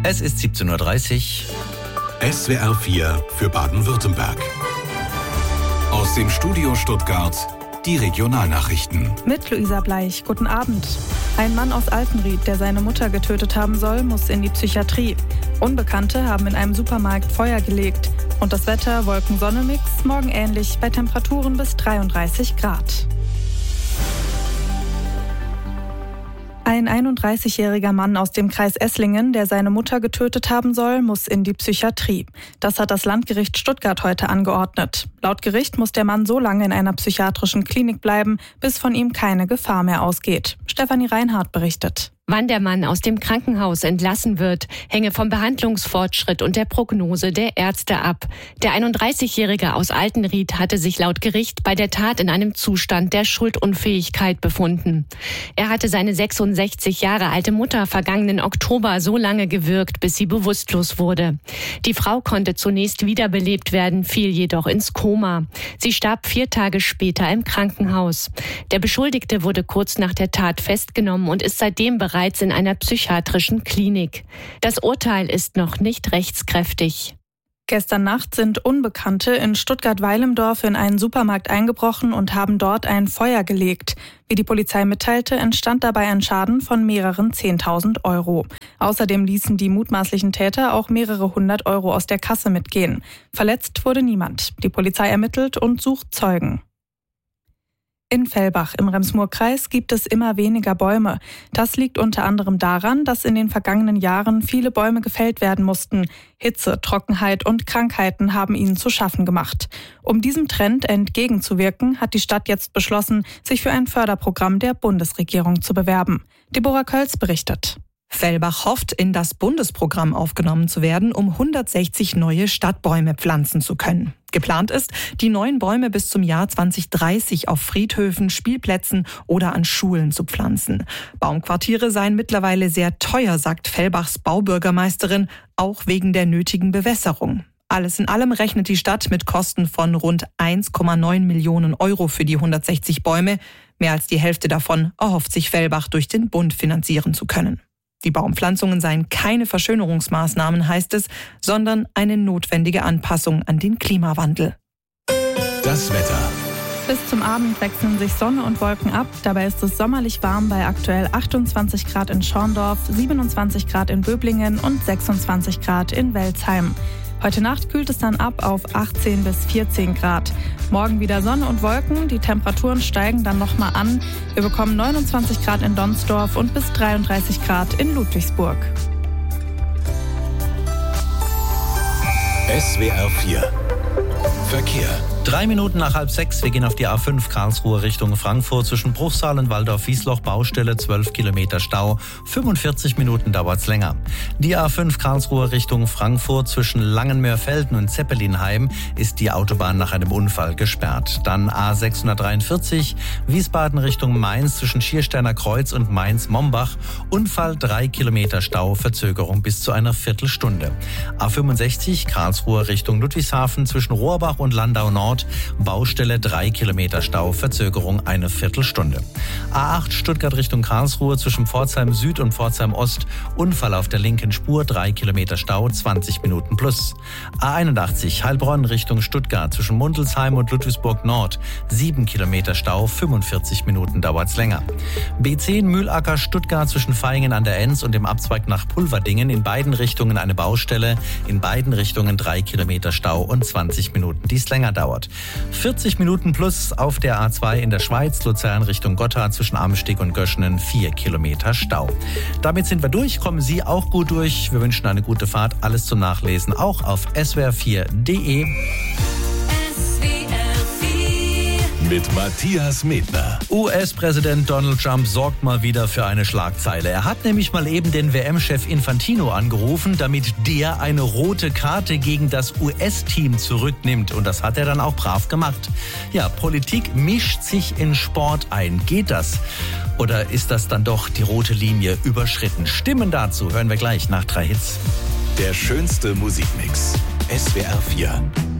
Es ist 17.30 Uhr. SWR 4 für Baden-Württemberg. Aus dem Studio Stuttgart die Regionalnachrichten. Mit Luisa Bleich. Guten Abend. Ein Mann aus Altenried, der seine Mutter getötet haben soll, muss in die Psychiatrie. Unbekannte haben in einem Supermarkt Feuer gelegt. Und das Wetter, Wolken-Sonne-Mix, morgen ähnlich bei Temperaturen bis 33 Grad. Ein 31-jähriger Mann aus dem Kreis Esslingen, der seine Mutter getötet haben soll, muss in die Psychiatrie. Das hat das Landgericht Stuttgart heute angeordnet. Laut Gericht muss der Mann so lange in einer psychiatrischen Klinik bleiben, bis von ihm keine Gefahr mehr ausgeht. Stefanie Reinhardt berichtet. Wann der Mann aus dem Krankenhaus entlassen wird, hänge vom Behandlungsfortschritt und der Prognose der Ärzte ab. Der 31-Jährige aus Altenried hatte sich laut Gericht bei der Tat in einem Zustand der Schuldunfähigkeit befunden. Er hatte seine 66 Jahre alte Mutter vergangenen Oktober so lange gewürgt, bis sie bewusstlos wurde. Die Frau konnte zunächst wiederbelebt werden, fiel jedoch ins Koma. Sie starb 4 Tage später im Krankenhaus. Der Beschuldigte wurde kurz nach der Tat festgenommen und ist seitdem bereits in einer psychiatrischen Klinik. Das Urteil ist noch nicht rechtskräftig. Gestern Nacht sind Unbekannte in Stuttgart-Weilemdorf in einen Supermarkt eingebrochen und haben dort ein Feuer gelegt. Wie die Polizei mitteilte, entstand dabei ein Schaden von mehreren 10.000 Euro. Außerdem ließen die mutmaßlichen Täter auch mehrere 100 Euro aus der Kasse mitgehen. Verletzt wurde niemand. Die Polizei ermittelt und sucht Zeugen. In Fellbach im Rems-Murr-Kreis gibt es immer weniger Bäume. Das liegt unter anderem daran, dass in den vergangenen Jahren viele Bäume gefällt werden mussten. Hitze, Trockenheit und Krankheiten haben ihnen zu schaffen gemacht. Um diesem Trend entgegenzuwirken, hat die Stadt jetzt beschlossen, sich für ein Förderprogramm der Bundesregierung zu bewerben. Deborah Kölz berichtet. Fellbach hofft, in das Bundesprogramm aufgenommen zu werden, um 160 neue Stadtbäume pflanzen zu können. Geplant ist, die neuen Bäume bis zum Jahr 2030 auf Friedhöfen, Spielplätzen oder an Schulen zu pflanzen. Baumquartiere seien mittlerweile sehr teuer, sagt Fellbachs Baubürgermeisterin, auch wegen der nötigen Bewässerung. Alles in allem rechnet die Stadt mit Kosten von rund 1,9 Millionen Euro für die 160 Bäume. Mehr als die Hälfte davon erhofft sich Fellbach durch den Bund finanzieren zu können. Die Baumpflanzungen seien keine Verschönerungsmaßnahmen, heißt es, sondern eine notwendige Anpassung an den Klimawandel. Das Wetter. Bis zum Abend wechseln sich Sonne und Wolken ab. Dabei ist es sommerlich warm bei aktuell 28 Grad in Schorndorf, 27 Grad in Böblingen und 26 Grad in Welzheim. Heute Nacht kühlt es dann ab auf 18 bis 14 Grad. Morgen wieder Sonne und Wolken, die Temperaturen steigen dann nochmal an. Wir bekommen 29 Grad in Donsdorf und bis 33 Grad in Ludwigsburg. SWR 4 Verkehr. 3 Minuten nach 5:30. Wir gehen auf die A5 Karlsruhe Richtung Frankfurt. Zwischen Bruchsal und Waldorf-Wiesloch Baustelle, 12 Kilometer Stau. 45 Minuten dauert's länger. Die A5 Karlsruhe Richtung Frankfurt zwischen Langenmörfelden und Zeppelinheim ist die Autobahn nach einem Unfall gesperrt. Dann A643 Wiesbaden Richtung Mainz zwischen Schiersteiner Kreuz und Mainz-Mombach. Unfall, 3 Kilometer Stau, Verzögerung bis zu einer Viertelstunde. A65 Karlsruhe Richtung Ludwigshafen zwischen Rohrbach und Landau Nord. Baustelle, 3 Kilometer Stau, Verzögerung eine Viertelstunde. A8 Stuttgart Richtung Karlsruhe zwischen Pforzheim Süd und Pforzheim Ost. Unfall auf der linken Spur, 3 Kilometer Stau, 20 Minuten plus. A81 Heilbronn Richtung Stuttgart zwischen Mundelsheim und Ludwigsburg Nord. 7 Kilometer Stau, 45 Minuten dauert's länger. B10 Mühlacker Stuttgart zwischen Vaihingen an der Enz und dem Abzweig nach Pulverdingen. In beiden Richtungen eine Baustelle. In beiden Richtungen 3 Kilometer Stau und 20 Minuten, die es länger dauert. 40 Minuten plus auf der A2 in der Schweiz, Luzern Richtung Gotthard zwischen Amsteg und Göschenen, 4 Kilometer Stau. Damit sind wir durch, kommen Sie auch gut durch. Wir wünschen eine gute Fahrt, alles zum Nachlesen, auch auf swr4.de. Mit Matthias Medner. US-Präsident Donald Trump sorgt mal wieder für eine Schlagzeile. Er hat nämlich mal eben den WM-Chef Infantino angerufen, damit der eine rote Karte gegen das US-Team zurücknimmt. Und das hat er dann auch brav gemacht. Ja, Politik mischt sich in Sport ein. Geht das? Oder ist das dann doch die rote Linie überschritten? Stimmen dazu hören wir gleich nach 3 Hits. Der schönste Musikmix. SWR 4.